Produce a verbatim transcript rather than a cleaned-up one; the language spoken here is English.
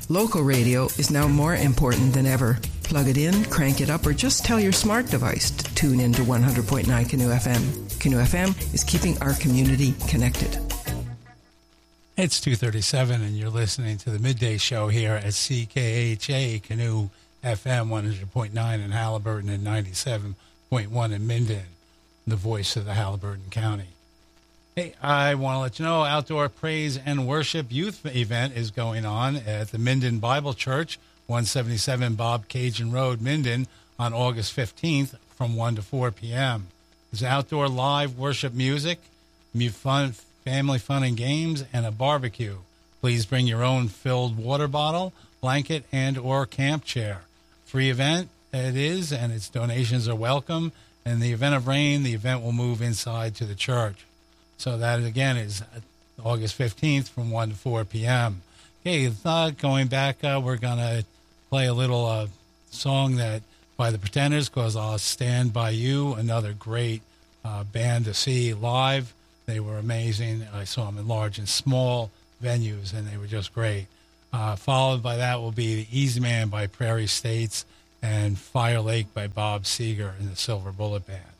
Local radio is now more important than ever. Plug it in, crank it up, or just tell your smart device to tune in to one hundred point nine Canoe F M. Canoe F M is keeping our community connected. It's two thirty-seven, and you're listening to the Midday Show here at C K H A Canoe F M one hundred point nine in Halliburton and ninety-seven point one in Minden, the voice of the Halliburton County. Hey, I want to let you know Outdoor Praise and Worship Youth event is going on at the Minden Bible Church, one seventy-seven Bob Cajun Road, Minden, on August fifteenth from one to four p.m. There's outdoor live worship music, fun, family fun and games, and a barbecue. Please bring your own filled water bottle, blanket, and or camp chair. Free event it is, and its donations are welcome. In the event of rain, the event will move inside to the church. So that, again, is August fifteenth from one to four p.m. Okay, uh, going back, uh, we're going to play a little uh, song that by the Pretenders, called I'll Stand By You, another great uh, band to see live. They were amazing. I saw them in large and small venues, and they were just great. Uh, followed by that will be The Easy Man by Prairie States and Fire Lake by Bob Seger and the Silver Bullet Band.